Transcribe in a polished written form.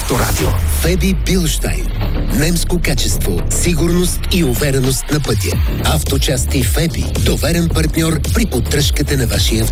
Авторадио. Феби Билштайн. Немско качество, сигурност и увереност на пътя. Авточасти Феби. Доверен партньор при поддръжката на вашия автомобил.